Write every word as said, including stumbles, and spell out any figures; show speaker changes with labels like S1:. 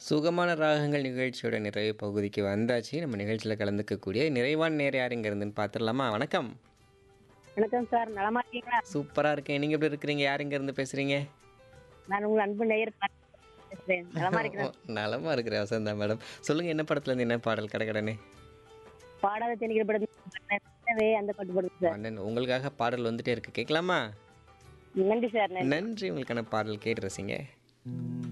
S1: சுகமான ராகங்கள் நிகழ்ச்சியோட நிறைவு பகுதிக்கு வந்தாச்சு. நம்ம நிகழ்ச்சியில கலந்துக்கக்கூடிய நிறைவான நேர் யார் இங்க இருந்துன்னு பார்த்துடலாமா? வணக்கம்.
S2: வணக்கம் சார். நலமா இருக்கீங்களா?
S1: சூப்பரா இருக்கேன். நீங்க எப்படி இருக்கிறீங்க? யார் இங்க இருந்து பேசுறீங்க?
S2: நான் உங்கள் அன்பு நேயர் பேசுறேன். நலமா
S1: ஓ,
S2: இருக்கிறேன்.
S1: நலமா இருக்கிறேன் வசந்தா மேடம். சொல்லுங்க என்ன படத்துல இருந்து என்ன பாடல் கடகடன்னு?
S2: பாடாத தெளிக்கிற படவே அந்த பாட்டு போடுங்க சார்.
S1: அண்ணன் உங்களுக்காக பாடல் வந்துட்டே இருக்கு. கேட்கலாமா?
S2: நன்றி சார். நன்றி.
S1: நன்றி. உங்களுக்கான பாடல் கேட்டு ரசிங்க.